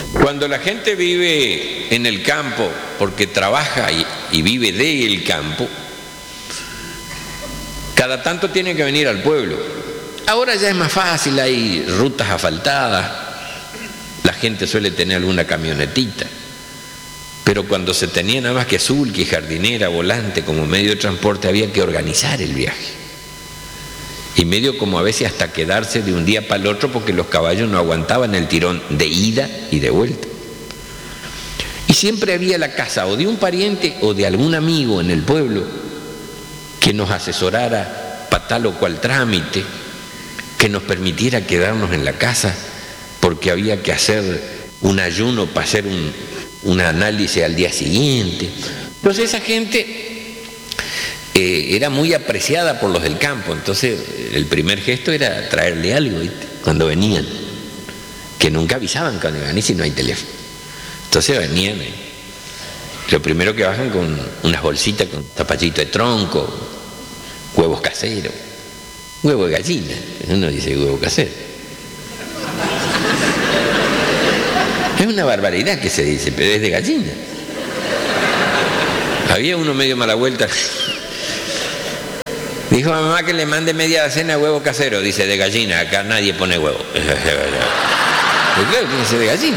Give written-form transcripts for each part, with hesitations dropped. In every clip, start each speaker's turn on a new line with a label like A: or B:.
A: Cuando la gente vive en el campo porque trabaja y vive del campo, cada tanto tiene que venir al pueblo. Ahora ya es más fácil, hay rutas asfaltadas, la gente suele tener alguna camionetita, pero cuando se tenía nada más que sulky, jardinera, volante como medio de transporte, había que organizar el viaje. Y medio como a veces hasta quedarse de un día para el otro porque los caballos no aguantaban el tirón de ida y de vuelta. Y siempre había la casa o de un pariente o de algún amigo en el pueblo que nos asesorara para tal o cual trámite, que nos permitiera quedarnos en la casa porque había que hacer un ayuno para hacer un análisis al día siguiente. Entonces esa gente era muy apreciada por los del campo. Entonces el primer gesto era traerle algo, ¿viste? Cuando venían, que nunca avisaban cuando iban, y si no hay teléfono. Entonces venían, lo primero que bajan con unas bolsitas con zapallito de tronco, huevos caseros, huevo de gallina, uno dice huevo casero. Es una barbaridad que se dice, pero es de gallina. Había uno medio mala vuelta. Dijo a mamá que le mande media docena de huevo casero, dice de gallina, acá nadie pone huevo. Claro, tiene que ser de gallina.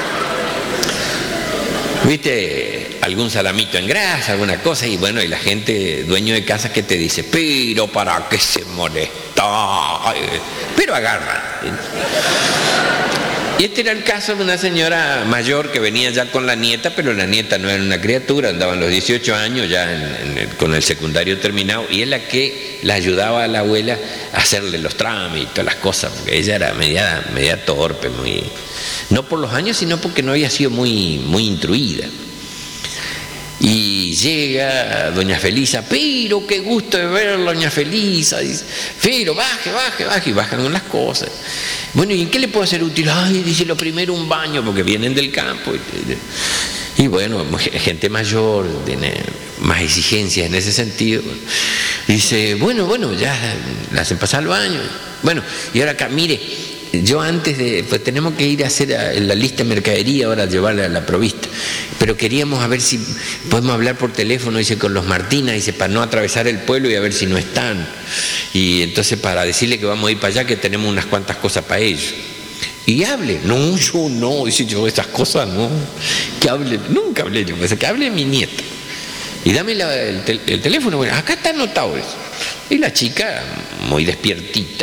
A: ¿Viste? Algún salamito en grasa, alguna cosa, y bueno, y la gente, dueño de casa, que te dice, pero ¿para qué se molesta? Pero agarran. Y este era el caso de una señora mayor que venía ya con la nieta, pero la nieta no era una criatura, andaban los 18 años ya con el secundario terminado, y es la que la ayudaba a la abuela a hacerle los trámites, las cosas, porque ella era media torpe, no por los años, sino porque no había sido muy instruida. Y llega doña Felisa, pero qué gusto de verla, doña Felisa, dice, pero baje, y bajan unas cosas. Bueno, ¿y en qué le puedo hacer útil? Ay, dice, lo primero un baño, porque vienen del campo. Y bueno, gente mayor, tiene más exigencias en ese sentido. Dice, bueno, ya la hacen pasar al baño. Bueno, y ahora acá, mire, yo antes pues tenemos que ir a hacer la lista de mercadería, ahora llevarla a la provista, pero queríamos a ver si podemos hablar por teléfono, dice, con los Martínez, dice, para no atravesar el pueblo y a ver si no están, y entonces para decirle que vamos a ir para allá, que tenemos unas cuantas cosas para ellos. Y hable. No, yo no, dice, yo esas cosas no, que hable, nunca hablé yo, que hable mi nieta. Y dame el teléfono, bueno, acá está anotado eso. Y la chica, muy despiertita,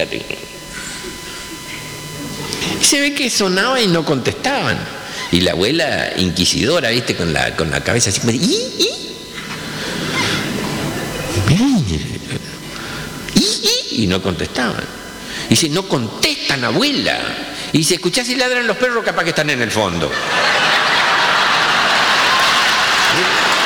A: se ve que sonaba y no contestaban. Y la abuela inquisidora, ¿viste? Con la cabeza así como de, y no contestaban. Y dice, no contestan, abuela. Y dice, escuchá si ladran los perros, capaz que están en el fondo.